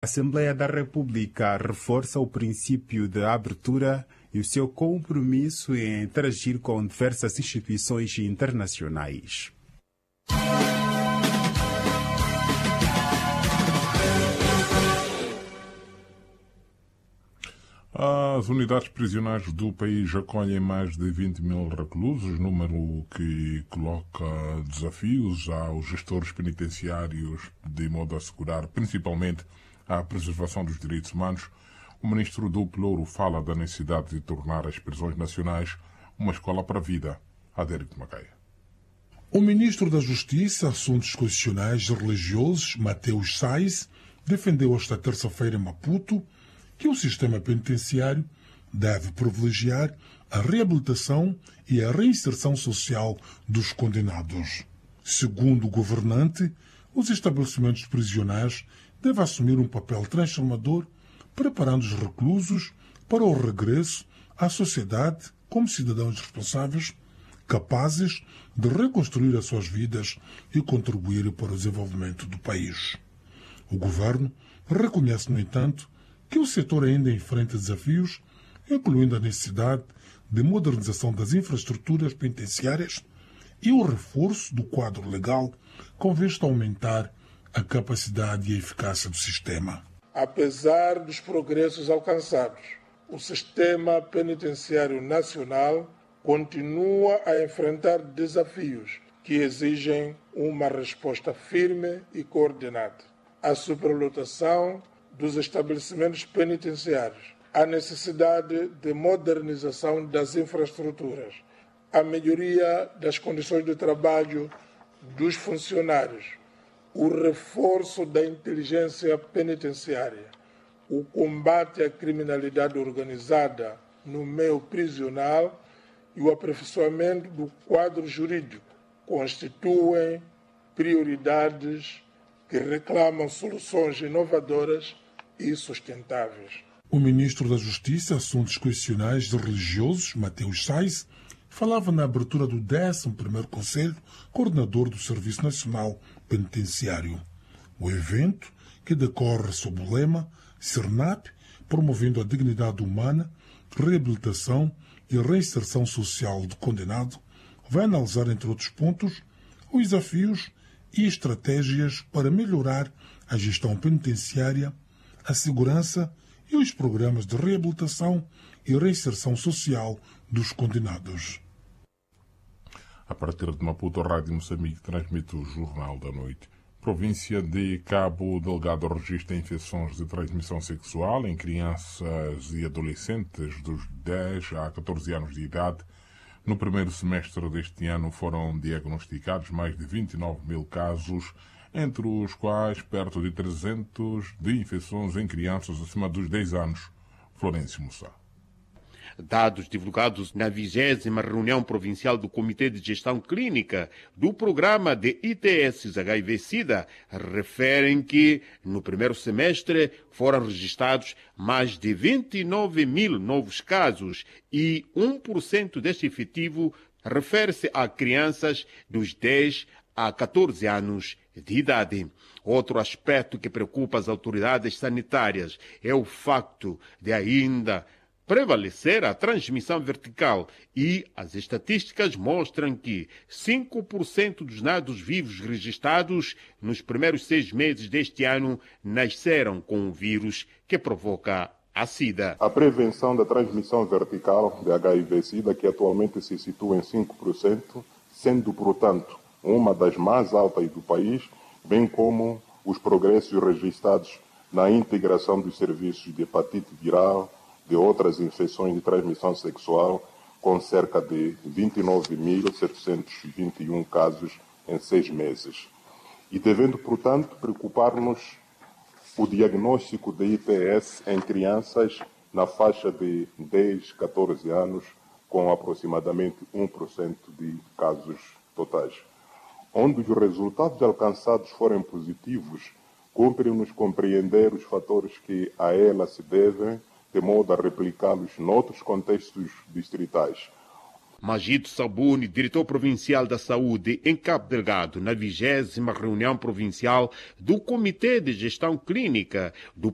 Assembleia da República reforça o princípio de abertura e o seu compromisso em interagir com diversas instituições internacionais. As unidades prisionais do país acolhem mais de 20 mil reclusos, número que coloca desafios aos gestores penitenciários de modo a assegurar principalmente a preservação dos direitos humanos. O ministro do Pelouro fala da necessidade de tornar as prisões nacionais uma escola para a vida. Adérito Macaia. O ministro da Justiça, Assuntos Constitucionais e Religiosos, Mateus Sais, defendeu esta terça-feira em Maputo que o sistema penitenciário deve privilegiar a reabilitação e a reinserção social dos condenados. Segundo o governante, os estabelecimentos prisionais devem assumir um papel transformador, preparando os reclusos para o regresso à sociedade como cidadãos responsáveis, capazes de reconstruir as suas vidas e contribuir para o desenvolvimento do país. O governo reconhece, no entanto, que o setor ainda enfrenta desafios, incluindo a necessidade de modernização das infraestruturas penitenciárias e o reforço do quadro legal com vista a aumentar a capacidade e a eficácia do sistema. Apesar dos progressos alcançados, o sistema penitenciário nacional continua a enfrentar desafios que exigem uma resposta firme e coordenada. A superlotação dos estabelecimentos penitenciários, a necessidade de modernização das infraestruturas, a melhoria das condições de trabalho dos funcionários, o reforço da inteligência penitenciária, o combate à criminalidade organizada no meio prisional e o aperfeiçoamento do quadro jurídico constituem prioridades que reclamam soluções inovadoras e sustentáveis. O ministro da Justiça, Assuntos Constitucionais e Religiosos, Mateus Sais, falava na abertura do 11º Conselho Coordenador do Serviço Nacional Penitenciário. O evento, que decorre sob o lema CERNAP, promovendo a dignidade humana, reabilitação e reinserção social do condenado, vai analisar, entre outros pontos, os desafios e estratégias para melhorar a gestão penitenciária, a segurança e os programas de reabilitação e reinserção social dos condenados. A partir de Maputo, a Rádio Moçambique transmite o Jornal da Noite. Província de Cabo Delgado registra infecções de transmissão sexual em crianças e adolescentes dos 10 a 14 anos de idade. No primeiro semestre deste ano foram diagnosticados mais de 29 mil casos, entre os quais perto de 300 de infecções em crianças acima dos 10 anos. Florencio Mussá. Dados divulgados na 20ª reunião provincial do Comitê de Gestão Clínica do Programa de ITS HIV-Sida referem que, no primeiro semestre, foram registrados mais de 29 mil novos casos e 1% deste efetivo refere-se a crianças dos 10 a 14 anos de idade. Outro aspecto que preocupa as autoridades sanitárias é o facto de ainda prevalecer a transmissão vertical e as estatísticas mostram que 5% dos nados vivos registrados nos primeiros 6 meses deste ano nasceram com o vírus que provoca a SIDA. A prevenção da transmissão vertical de HIV-Sida, que atualmente se situa em 5%, sendo, portanto, uma das mais altas do país, bem como os progressos registrados na integração dos serviços de hepatite viral, de outras infecções de transmissão sexual, com cerca de 29.721 casos em 6 meses. E devendo, portanto, preocupar-nos o diagnóstico de ITS em crianças na faixa de 10 a 14 anos, com aproximadamente 1% de casos totais. Onde os resultados alcançados forem positivos, cumpre-nos compreender os fatores que a ela se devem, de modo a replicá-los noutros contextos distritais. Magito Sabuni, diretor provincial da Saúde em Cabo Delgado, na 20ª reunião provincial do Comitê de Gestão Clínica do